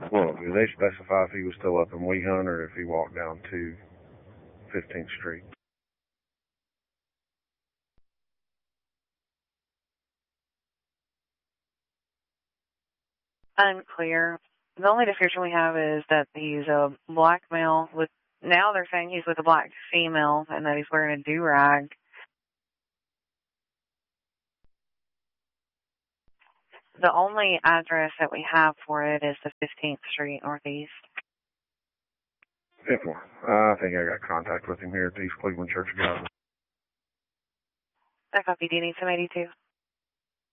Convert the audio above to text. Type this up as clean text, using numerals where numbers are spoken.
Well, did they specify if he was still up in Wehunt or if he walked down to 15th Street? Unclear. The only description we have is that he's a black male with, now they're saying he's with a black female and that he's wearing a do-rag. The only address that we have for it is the 15th Street Northeast. 10-4. I think I got contact with him here at the East Cleveland Church of God. I copy. Do you need some 82?